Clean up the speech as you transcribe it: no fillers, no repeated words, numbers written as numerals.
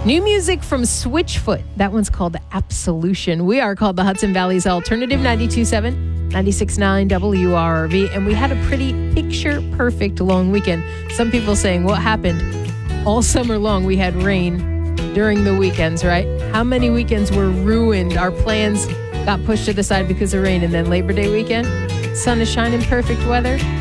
New music from Switchfoot. That one's called Absolution. We are called the Hudson Valley's Alternative 92.7, 96.9 WRRV. And we had a pretty picture-perfect long weekend. Some people saying, what happened? All summer long, we had rain during the weekends, right? How many weekends were ruined? Our plans got pushed to the side because of rain. And then Labor Day weekend, sun is shining, perfect weather.